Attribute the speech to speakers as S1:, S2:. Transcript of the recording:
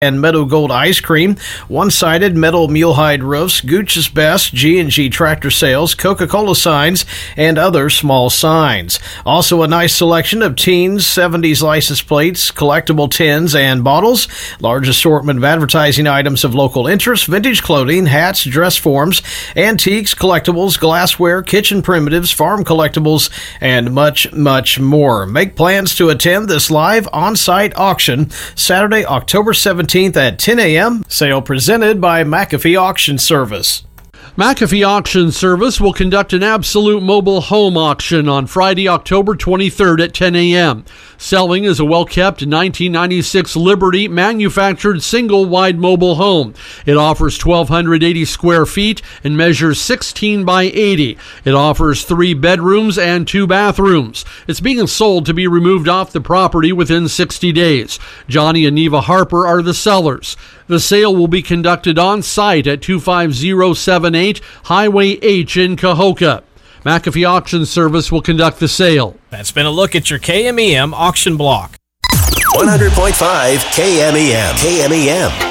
S1: and Meadow Gold Ice Cream, one-sided metal mulehide roofs, Gooch's Best, G&G Tractor Sales, Coca-Cola signs, and other small signs. Also a nice selection of teens, 70s license plates, collectible tins and bottles, large assortment of advertising items of local interest, vintage clothing, hats, dress forms, antiques, collectibles, glassware, kitchen primitives, farm collectibles, and much, much more. Make plans to attend this live on-site auction Saturday, October 17th at 10 a.m. Sale presented by McAfee Auction Service.
S2: McAfee Auction Service will conduct an absolute mobile home auction on Friday, October 23rd at 10 a.m. Selling is a well-kept 1996 Liberty manufactured single-wide mobile home. It offers 1,280 square feet and measures 16 by 80. It offers 3 bedrooms and 2 bathrooms. It's being sold to be removed off the property within 60 days. Johnny and Neva Harper are the sellers. The sale will be conducted on site at 25078 Highway H in Cahokia. McAfee Auction Service will conduct the sale.
S3: That's been a look at your KMEM auction block.
S4: 100.5 KMEM. KMEM.